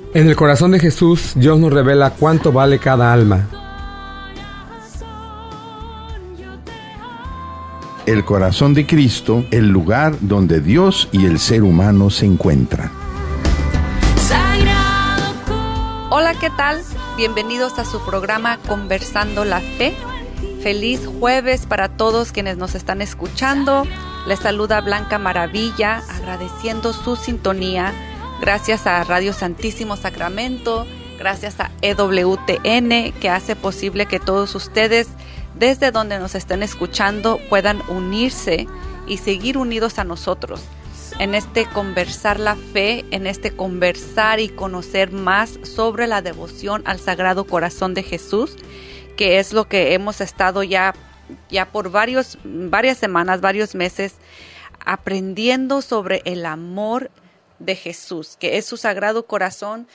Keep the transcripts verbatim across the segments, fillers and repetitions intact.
En el corazón de Jesús, Dios nos revela cuánto vale cada alma. El corazón de Cristo, el lugar donde Dios y el ser humano se encuentran. Hola, ¿qué tal? Bienvenidos a su programa Conversando la Fe. Feliz jueves para todos quienes nos están escuchando. Les saluda Blanca Maravilla, agradeciendo su sintonía. Gracias a Radio Santísimo Sacramento, gracias a E W T N, que hace posible que todos ustedes, desde donde nos estén escuchando, puedan unirse y seguir unidos a nosotros en este conversar la fe, en este conversar y conocer más sobre la devoción al Sagrado Corazón de Jesús, que es lo que hemos estado ya, ya por varios, varias semanas, varios meses, aprendiendo sobre el amor de Jesús, que es su Sagrado Corazón.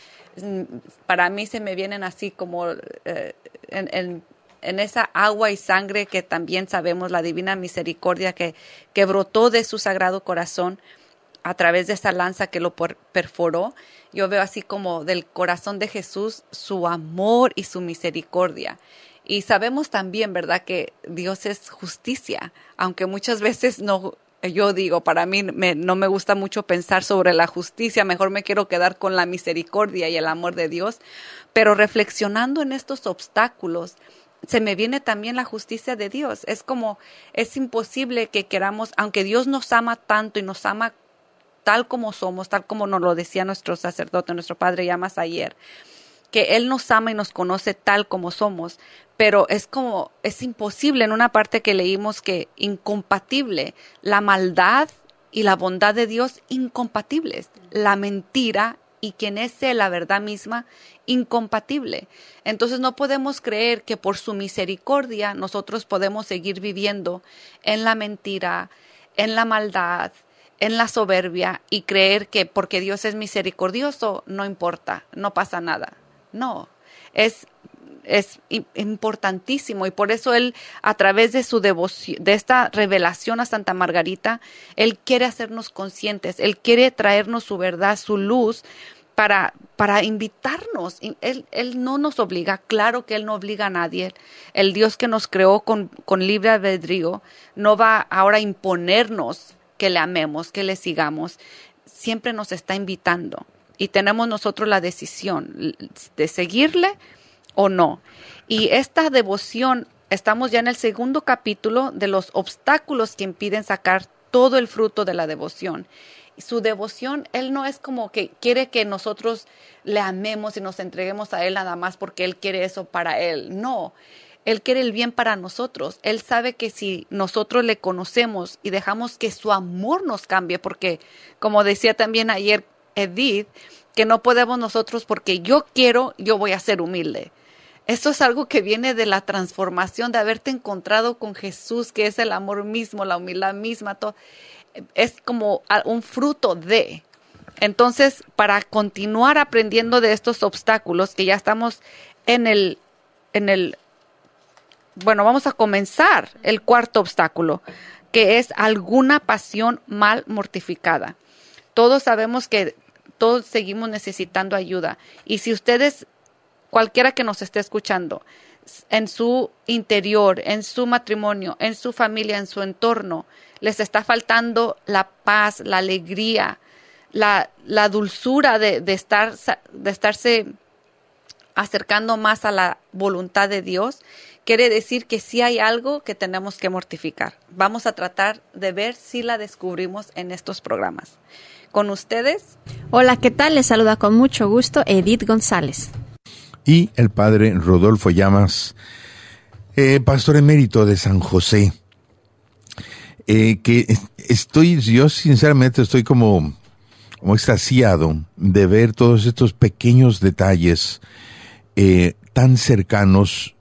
Para mí se me vienen así como eh, en, en en esa agua y sangre que también sabemos, la divina misericordia que, que brotó de su Sagrado Corazón a través de esa lanza que lo perforó. Yo veo así como del corazón de Jesús su amor y su misericordia. Y sabemos también, ¿verdad?, que Dios es justicia, aunque muchas veces no, yo digo, para mí me, no me gusta mucho pensar sobre la justicia, mejor me quiero quedar con la misericordia y el amor de Dios, pero reflexionando en estos obstáculos, se me viene también la justicia de Dios. Es como, es imposible que queramos, aunque Dios nos ama tanto y nos ama tal como somos, tal como nos lo decía nuestro sacerdote, nuestro Padre Llamas ayer, que Él nos ama y nos conoce tal como somos, pero es como, es imposible en una parte que leímos que incompatible, la maldad y la bondad de Dios incompatibles, la mentira y quien es Él, la verdad misma, incompatible. Entonces no podemos creer que por su misericordia nosotros podemos seguir viviendo en la mentira, en la maldad, en la soberbia y creer que porque Dios es misericordioso no importa, no pasa nada. No, es, es importantísimo y por eso Él, a través de su devoción, de esta revelación a Santa Margarita, Él quiere hacernos conscientes, Él quiere traernos su verdad, su luz, para, para invitarnos. Él, él no nos obliga, claro que Él no obliga a nadie. El Dios que nos creó con, con libre albedrío no va ahora a imponernos que le amemos, que le sigamos. Siempre nos está invitando y tenemos nosotros la decisión de seguirle o no. Y esta devoción, estamos ya en el segundo capítulo de los obstáculos que impiden sacar todo el fruto de la devoción. Su devoción, Él no es como que quiere que nosotros le amemos y nos entreguemos a Él nada más porque Él quiere eso para Él. No, Él quiere el bien para nosotros. Él sabe que si nosotros le conocemos y dejamos que su amor nos cambie, porque como decía también ayer Edith, que no podemos nosotros porque yo quiero, yo voy a ser humilde. Esto es algo que viene de la transformación, de haberte encontrado con Jesús, que es el amor mismo, la humildad misma, todo. Es como un fruto de. Entonces, para continuar aprendiendo de estos obstáculos, que ya estamos en el, en el, bueno, vamos a comenzar el cuarto obstáculo, que es alguna pasión mal mortificada. Todos sabemos que todos seguimos necesitando ayuda. Y si ustedes, cualquiera que nos esté escuchando, en su interior, en su matrimonio, en su familia, en su entorno, les está faltando la paz, la alegría, la, la dulzura de, de, estar, de estarse acercando más a la voluntad de Dios, quiere decir que sí hay algo que tenemos que mortificar. Vamos a tratar de ver si la descubrimos en estos programas. Con ustedes. Hola, ¿qué tal? Les saluda con mucho gusto Edith González. Y el padre Rodolfo Llamas, eh, pastor emérito de San José. Eh, que estoy, yo sinceramente estoy como, como extasiado de ver todos estos pequeños detalles eh, tan cercanos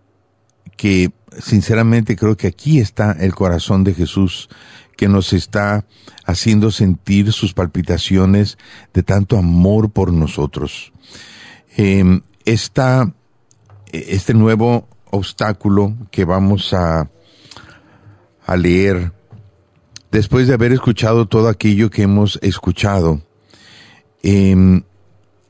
que sinceramente creo que aquí está el corazón de Jesús que nos está haciendo sentir sus palpitaciones de tanto amor por nosotros. Eh, esta, este nuevo obstáculo que vamos a a leer, después de haber escuchado todo aquello que hemos escuchado, eh,